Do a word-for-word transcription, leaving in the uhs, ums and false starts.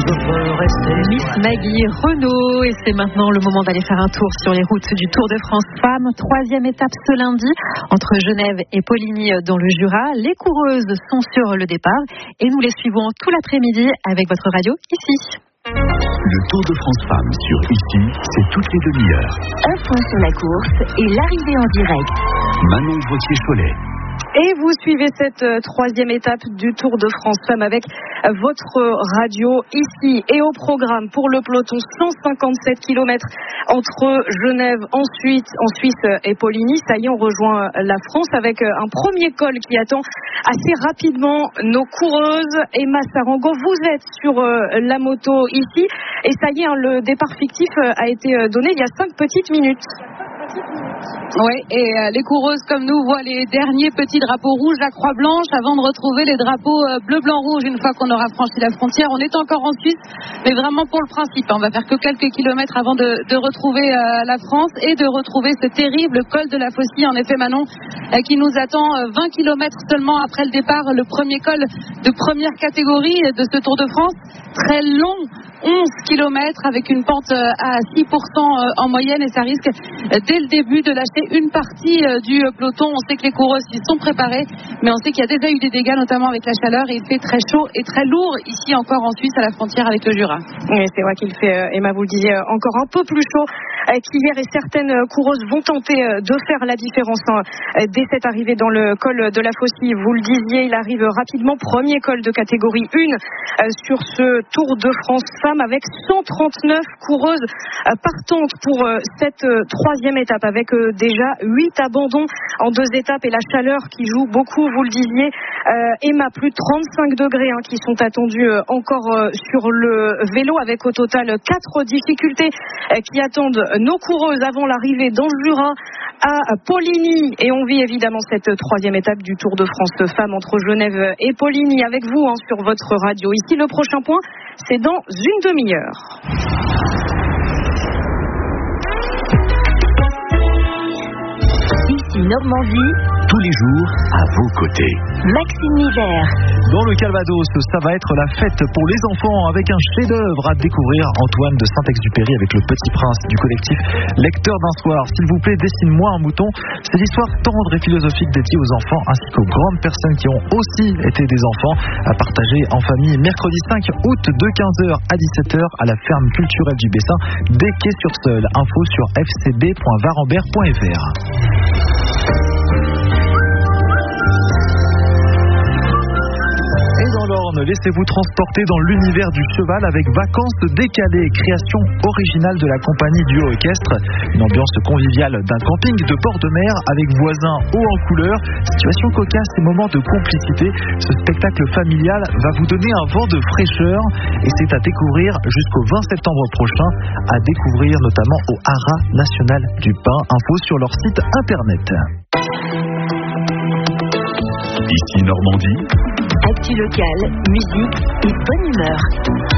Miss Maggie Renault, et c'est maintenant le moment d'aller faire un tour sur les routes du Tour de France Femmes. Troisième étape ce lundi entre Genève et Poligny dans le Jura. Les coureuses sont sur le départ et nous les suivons tout l'après-midi avec votre radio ici. Le Tour de France Femmes sur Ici, c'est toutes les demi-heures. Un point sur la course et l'arrivée en direct. Manon Vautier-Cholet. Et vous suivez cette euh, troisième étape du Tour de France Femmes avec euh, votre radio ici. Et au programme pour le peloton, cent cinquante-sept kilomètres entre Genève, ensuite en Suisse et Poligny. Ça y est, on rejoint la France avec euh, un premier col qui attend assez rapidement nos coureuses. Emma Sarango, vous êtes sur euh, la moto ici. Et ça y est, hein, le départ fictif euh, a été euh, donné il y a cinq petites minutes. Oui, et euh, les coureuses comme nous voient les derniers petits drapeaux rouges, la croix blanche, avant de retrouver les drapeaux euh, bleu, blanc, rouge une fois qu'on aura franchi la frontière. On est encore en Suisse, mais vraiment pour le principe. On va faire que quelques kilomètres avant de, de retrouver euh, la France et de retrouver ce terrible col de la Faucille, en effet Manon, euh, qui nous attend euh, vingt kilomètres seulement après le départ, le premier col de première catégorie de ce Tour de France. Très long, onze kilomètres avec une pente à six pour cent en moyenne, et ça risque dès le début de lâcher une partie du peloton. On sait que les coureuses y sont préparées, mais on sait qu'il y a déjà eu des dégâts, notamment avec la chaleur, et il fait très chaud et très lourd ici encore en Suisse à la frontière avec le Jura. Oui, c'est vrai qu'il fait, Emma, vous le disiez, encore un peu plus chaud qu'hier, et certaines coureuses vont tenter de faire la différence hein, dès cette arrivée dans le col de la Faucille. Vous le disiez, il arrive rapidement, premier col de catégorie un sur ce Tour de France Femmes, avec cent trente-neuf coureuses partantes pour cette troisième étape, avec déjà huit abandons en deux étapes et la chaleur qui joue beaucoup, vous le disiez. Euh, Emma, plus de trente-cinq degrés hein, qui sont attendus encore sur le vélo, avec au total quatre difficultés qui attendent nos coureuses avant l'arrivée dans le Jura à Poligny. Et on vit évidemment cette troisième étape du Tour de France Femmes entre Genève et Poligny avec vous hein, sur votre radio. Ici, le prochain point, c'est dans une demi-heure. Ici Normandie, tous les jours à vos côtés. Maxime Hiver. Dans le Calvados, ça va être la fête pour les enfants avec un chef-d'œuvre à découvrir. Antoine de Saint-Exupéry avec le Petit Prince du collectif Lecteur d'un soir. S'il vous plaît, dessine-moi un mouton. C'est l'histoire tendre et philosophique dédiée aux enfants ainsi qu'aux grandes personnes qui ont aussi été des enfants, à partager en famille mercredi cinq août de quinze heures à dix-sept heures à la ferme culturelle du Bessin des Quais-sur-Seulles. Info sur f c b point varambert point f r. Et dans l'Orne, laissez-vous transporter dans l'univers du cheval avec Vacances décalées, création originale de la compagnie Duo Équestre. Une ambiance conviviale d'un camping de bord de mer avec voisins hauts en couleur, situation cocasse et moments de complicité. Ce spectacle familial va vous donner un vent de fraîcheur et c'est à découvrir jusqu'au vingt septembre prochain, à découvrir notamment au Haras National du Pin. Info sur leur site internet. Ici Normandie. Actu locale, musique et bonne humeur.